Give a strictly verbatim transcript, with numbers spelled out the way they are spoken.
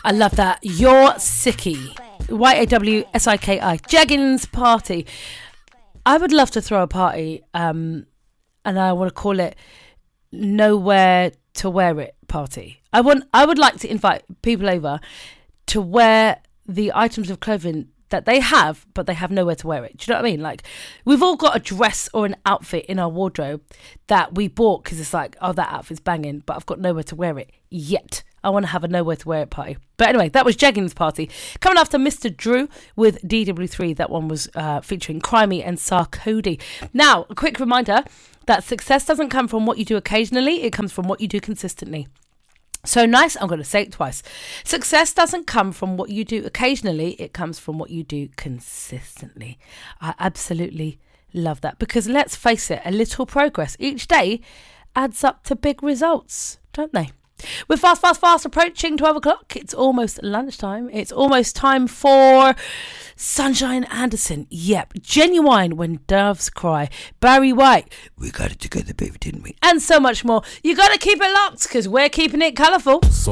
I love that. You're Sicky. Y A W S I K I. Jeggings Party. I would love to throw a party, um, and I want to call it Nowhere to Wear It Party. I want. I would like to invite people over to wear the items of clothing that they have, but they have nowhere to wear it. Do you know what I mean? Like, we've all got a dress or an outfit in our wardrobe that we bought because it's like, oh, that outfit's banging, but I've got nowhere to wear it yet. I want to have a nowhere to wear it party. But anyway, that was Jeggings Party. Coming after Mister Drew with D W three. That one was uh, featuring Crimey and Sarkodie. Now, a quick reminder that success doesn't come from what you do occasionally. It comes from what you do consistently. So nice, I'm going to say it twice. Success doesn't come from what you do occasionally. It comes from what you do consistently. I absolutely love that, because let's face it, a little progress each day adds up to big results, don't they? We're fast, fast, fast approaching twelve o'clock. It's almost lunchtime. It's almost time for Sunshine Anderson. Yep, Genuine When Doves Cry. Barry White. We got it together, baby, didn't we? And so much more. You got to keep it locked, because we're keeping it colourful. So